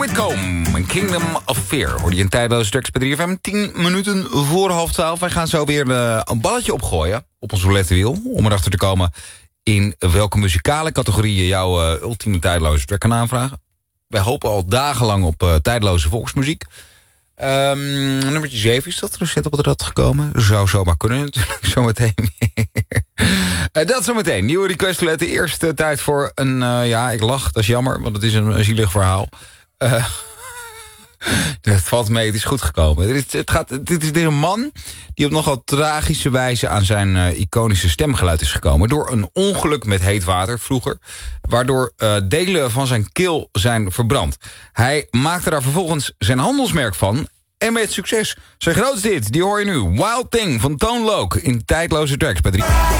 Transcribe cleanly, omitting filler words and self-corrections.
Whitcomb, Kingdom of Fear. Hoorde je een tijdloze tracks bij 3FM. 10 minuten voor 11:30. Wij gaan zo weer een balletje opgooien op ons roulettewiel. Om erachter te komen in welke muzikale categorieën jouw ultieme tijdloze track kan aanvragen. Wij hopen al dagenlang op tijdloze volksmuziek. Nummertje 7 is dat recent op het rad gekomen. Zou zomaar kunnen natuurlijk, zometeen. Dat zometeen. Nieuwe requestletten. Eerste tijd voor een... ja, ik lach, dat is jammer, want het is een zielig verhaal. Het valt mee, het is goed gekomen. Dit is een man die op nogal tragische wijze aan zijn iconische stemgeluid is gekomen. Door een ongeluk met heet water vroeger. Waardoor delen van zijn keel zijn verbrand. Hij maakte daar vervolgens zijn handelsmerk van. En met succes. Zijn grootste hit, die hoor je nu. Wild Thing van Tone Loc in tijdloze tracks bij 3.